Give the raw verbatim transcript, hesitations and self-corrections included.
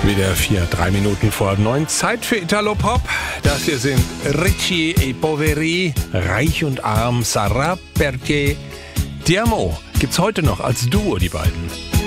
Wieder vier, drei Minuten vor neun. Zeit für Italo-Pop. Das hier sind Ricci e Poveri, Reich und Arm, Sarà perché ti amo. Gibt's heute noch als Duo, die beiden.